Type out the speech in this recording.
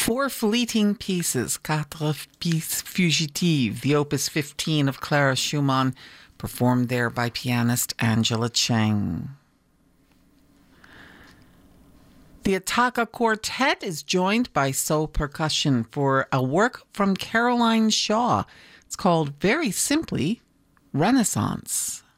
Four Fleeting Pieces, Quatre Pièces Fugitives, the Opus 15 of Clara Schumann, performed there by pianist Angela Cheng. The Attacca Quartet is joined by Soul Percussion for a work from Caroline Shaw. It's called, very simply, Renaissance.